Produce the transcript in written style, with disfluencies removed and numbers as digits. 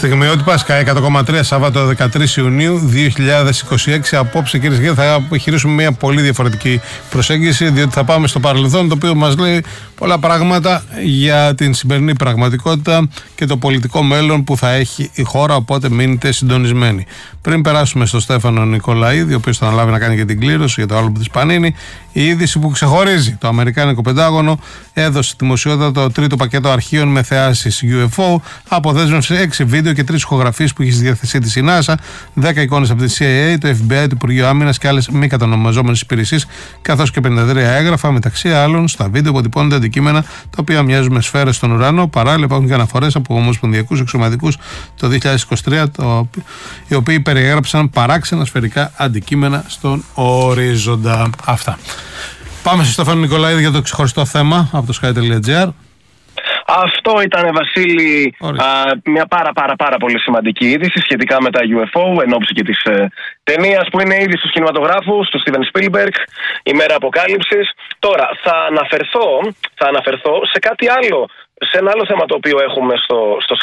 Στιγμιότυπα Sky 100,3 Σάββατο 13 Ιουνίου 2026. Απόψε, κυρίες και κύριοι, θα επιχειρήσουμε μια πολύ διαφορετική προσέγγιση, διότι θα πάμε στο παρελθόν, το οποίο μας λέει πολλά πράγματα για την σημερινή πραγματικότητα και το πολιτικό μέλλον που θα έχει η χώρα. Οπότε μείνετε συντονισμένοι. Πριν περάσουμε στο Στέφανο Νικολαίδη, ο οποίος θα αναλάβει να κάνει και την κλήρωση για το άλμπομ της Πανίνη, η είδηση που ξεχωρίζει: το Αμερικάνικο Πεντάγωνο έδωσε δημοσιότητα το τρίτο πακέτο αρχείων με θεάσεις UFO, αποδέσμευσε 6 βίντεο και 3 ηχογραφίες που έχει στη διάθεσή της η NASA, 10 εικόνες από τη CIA, το FBI, το Υπουργείο Άμυνας και άλλες μη κατανομαζόμενες υπηρεσίες, καθώς και 53 έγγραφα. Μεταξύ άλλων, στα βίντεο αποτυπώνονται αντικείμενα τα οποία μοιάζουν με σφαίρες στον ουρανό. Παράλληλα, υπάρχουν και αναφορές από ομοσπονδιακούς αξιωματικούς το 2023, οι οποίοι περιέγραψαν παράξενα σφαιρικά αντικείμενα στον ορίζοντα. Αυτά. Πάμε στο Στέφανο Νικολαίδη για το ξεχωριστό θέμα από το sky.gr. Αυτό ήταν, Βασίλη, μια πάρα πολύ σημαντική είδηση σχετικά με τα UFO, εν ώψη και της ταινίας που είναι ήδη στους κινηματογράφους του Steven Spielberg, η μέρα αποκάλυψης. Τώρα θα αναφερθώ σε κάτι άλλο, σε ένα άλλο θέμα το οποίο έχουμε στο